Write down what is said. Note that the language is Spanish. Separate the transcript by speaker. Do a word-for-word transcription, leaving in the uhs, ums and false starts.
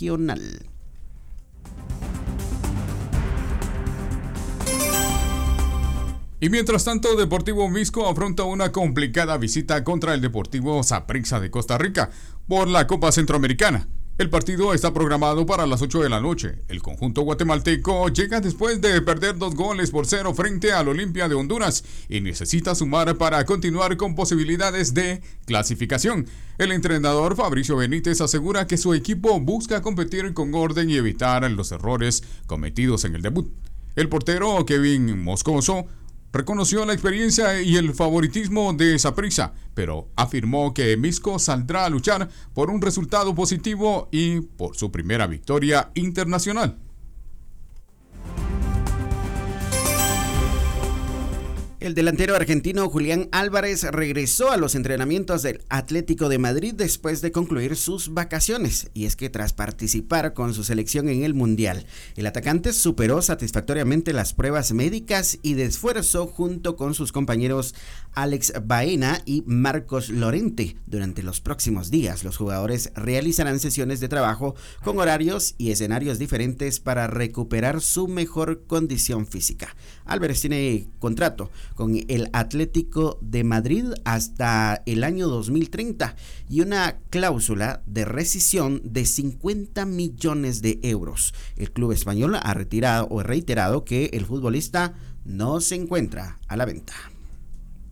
Speaker 1: regional.
Speaker 2: Y mientras tanto, Deportivo Misco afronta una complicada visita contra el Deportivo Saprissa de Costa Rica por la Copa Centroamericana. El partido está programado para las ocho de la noche. El conjunto guatemalteco llega después de perder dos goles por cero frente al Olimpia de Honduras y necesita sumar para continuar con posibilidades de clasificación. El entrenador Fabricio Benítez asegura que su equipo busca competir con orden y evitar los errores cometidos en el debut. El portero Kevin Moscoso reconoció la experiencia y el favoritismo de Saprissa, pero afirmó que Misco saldrá a luchar por un resultado positivo y por su primera victoria internacional.
Speaker 1: El delantero argentino Julián Álvarez regresó a los entrenamientos del Atlético de Madrid después de concluir sus vacaciones, y es que tras participar con su selección en el Mundial, el atacante superó satisfactoriamente las pruebas médicas y de esfuerzo junto con sus compañeros Alex Baena y Marcos Lorente. Durante los próximos días, los jugadores realizarán sesiones de trabajo con horarios y escenarios diferentes para recuperar su mejor condición física. Álvarez tiene contrato con el Atlético de Madrid hasta el año dos mil treinta y una cláusula de rescisión de cincuenta millones de euros. El club español ha retirado o reiterado que el futbolista no se encuentra a la venta.